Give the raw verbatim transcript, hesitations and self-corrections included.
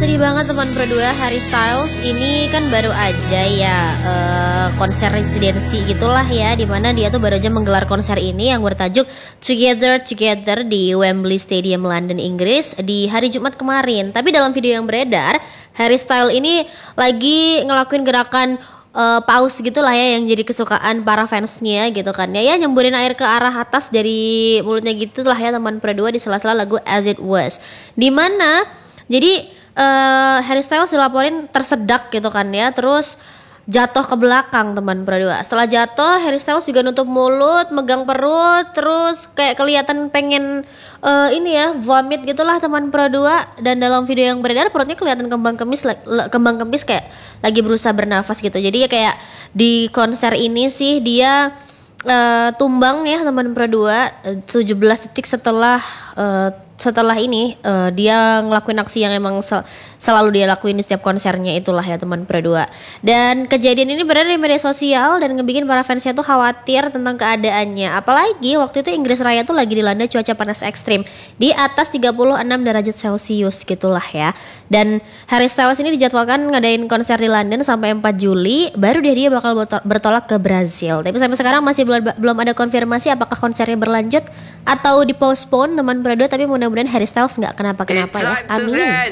Sedih banget teman berdua, Harry Styles ini kan baru aja ya uh, konser residensi gitulah ya, dimana dia tuh baru aja menggelar konser ini yang bertajuk Together Together di Wembley Stadium London, Inggris di hari Jumat kemarin. Tapi dalam video yang beredar, Harry Styles ini lagi ngelakuin gerakan uh, paus gitulah ya, yang jadi kesukaan para fansnya gitu kan ya, ya nyemburin air ke arah atas dari mulutnya gitu lah ya teman berdua di sela-sela lagu As It Was, dimana jadi Uh, Harry Styles dilaporin tersedak gitu kan ya, terus jatuh ke belakang teman berdua. Setelah jatuh, Harry Styles juga nutup mulut, megang perut, terus kayak kelihatan pengen uh, ini ya vomit gitulah teman berdua. Dan dalam video yang beredar perutnya kelihatan kembang kempis, kembang kempis kayak lagi berusaha bernafas gitu. Jadi ya kayak di konser ini sih dia uh, tumbang ya teman berdua, tujuh belas detik setelah uh, setelah ini uh, dia ngelakuin aksi yang emang sel- selalu dia lakuin di setiap konsernya itulah ya teman berdua. Dan kejadian ini berada di media sosial dan ngebikin para fansnya tuh khawatir tentang keadaannya. Apalagi waktu itu Inggris Raya tuh lagi dilanda cuaca panas ekstrim di atas tiga puluh enam derajat Celcius gitulah ya. Dan Harry Styles ini dijadwalkan ngadain konser di London sampai empat Juli, baru dia dia bakal bertolak ke Brazil. Tapi sampai sekarang masih belum belum ada konfirmasi apakah konsernya berlanjut atau dipostpone teman berdua. Tapi mudah mudah-mudahan Harry Styles nggak kenapa-kenapa ya. Amin.